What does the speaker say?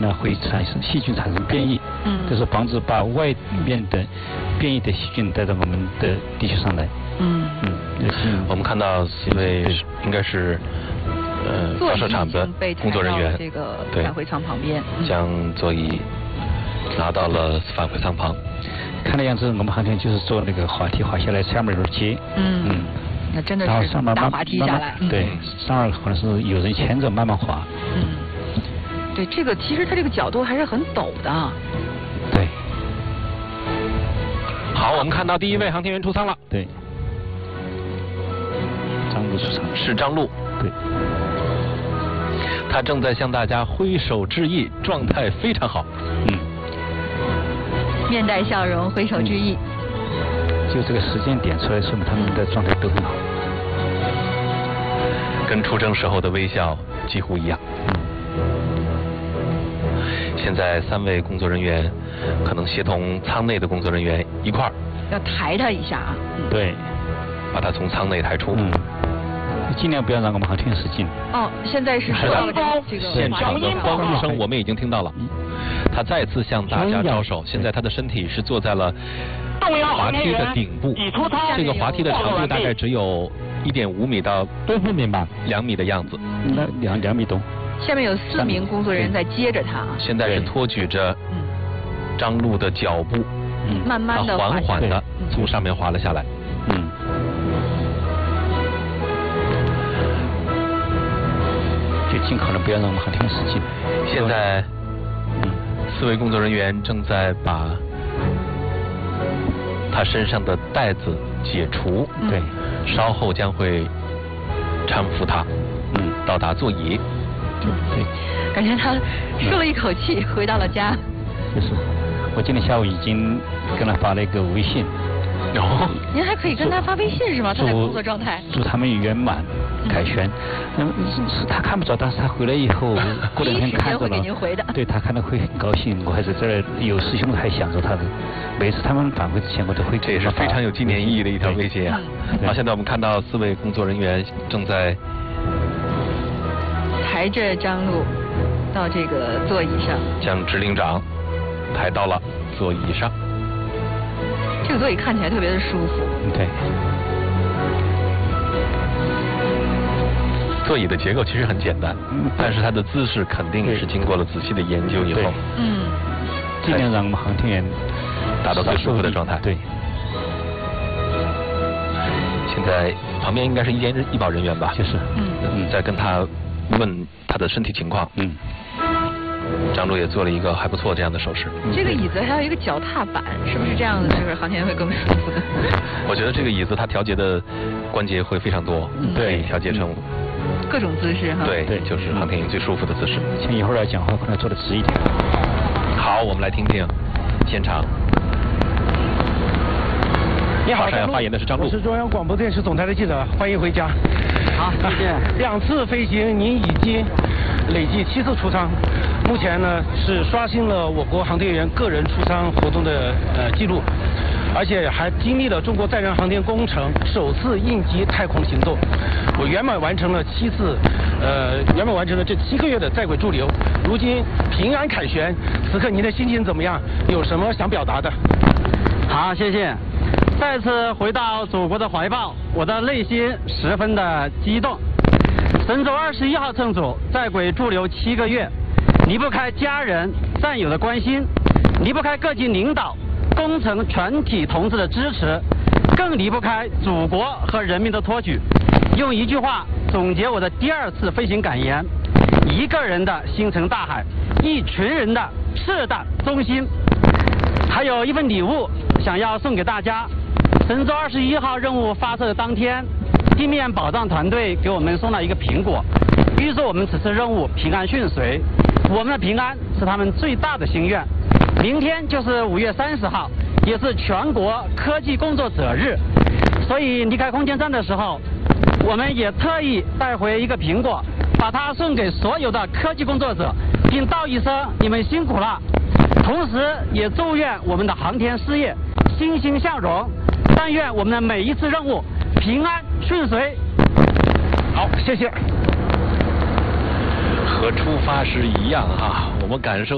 呢会细菌产生变异，就是防止把外面的变异的细菌带到我们的地球上来。 我们看到4位应该是发射场的工作人员， 这个返回舱旁边， 将座椅拿到了返回舱旁。 看的样子，我们航天就是坐那个滑梯滑下来，下面有接。 那真的是大滑梯下来。 对，上面可能是有人牵着慢慢滑。 对，这个其实它这个角度还是很陡的。 对。 好，我们看到第一位航天员出舱了。 对。张璐出舱。 是张璐。 对。 他正在向大家挥手致意，状态非常好。 面带笑容，挥手致意。 就这个时间点出来，说明他们的状态都很好， 跟出征时候的微笑几乎一样。现在3位工作人员可能协同舱内的工作人员一块儿要抬他一下啊。 对， 把他从舱内抬出。 尽量不要让我们航天员使劲。 现在是说到了这个现场的欢呼声我们已经听到了。他再次向大家招手，现在他的身体是坐在了滑梯的顶部，这个滑梯的长度大概只有1.5米到 2米吧 ，2米的样子。 那2米多。 下面有4名工作人员在接着他。 现在是托举着张璐的脚步， 慢慢的缓缓的从上面滑了下来。 就尽可能不要让我们航天员使劲。 现在4位工作人员正在把他身上的带子解除， 对， 稍后将会搀扶他，到达座椅。 对， 感觉他舒了一口气，回到了家。 就是，我今天下午已经跟他发了一个微信。 您还可以跟他发微信是吗？他在工作状态。 祝他们圆满凯旋。是他看不着，但是他回来以后，过2天看着了。 会给您回的。 对，他看到会很高兴。我还在这儿有师兄还想着他的，每次他们返回之前我都会。 这也是非常有纪念意义的一条微信啊。好，现在我们看到4位工作人员正在抬着张璐到这个座椅上， 将指令长抬到了座椅上。 这个座椅看起来特别的舒服。 对。 座椅的结构其实很简单，但是它的姿势肯定是经过了仔细的研究以后， 尽量让我们航天员达到最舒服的状态。 对。 现在旁边应该是医保人员吧？ 就是。 在跟他问他的身体情况。张璐也做了一个还不错这样的手势。 这个椅子还有一个脚踏板，是不是这样的？就是航天员会更舒服的。 我觉得这个椅子它调节的关节会非常多，可以调节成各种姿势哈。 对，就是航天员最舒服的姿势。 像一会儿来讲话，可能做的直一点。 好，我们来听听现场。 你好， 要发言的是张璐。 我是中央广播电视总台的记者，欢迎回家。 好，谢谢。 2次飞行，您已经累计7次出舱，目前呢是刷新了我国航天员个人出舱活动的记录，而且还经历了中国载人航天工程首次应急太空行动。我圆满完成了这7个月的在轨驻留，如今平安凯旋，此刻您的心情怎么样？有什么想表达的？ 好，谢谢。再次回到祖国的怀抱，我的内心十分的激动。神舟21号乘组在轨驻留7个月，离不开家人战友的关心，离不开各级领导工程全体同志的支持，更离不开祖国和人民的托举。用一句话总结我的第2次飞行感言：一个人的星辰大海，一群人的赤胆忠心。还有一份礼物想要送给大家。神舟21号任务发射的当天，地面保障团队给我们送了一个苹果，预祝我们此次任务平安顺遂。我们的平安是他们最大的心愿。明天就是5月30号，也是全国科技工作者日，所以离开空间站的时候，我们也特意带回一个苹果，把它送给所有的科技工作者，并道一声你们辛苦了。同时也祝愿我们的航天事业欣欣向荣，但愿我们的每一次任务平安顺遂。 好，谢谢。 和出发时一样哈，我们感受。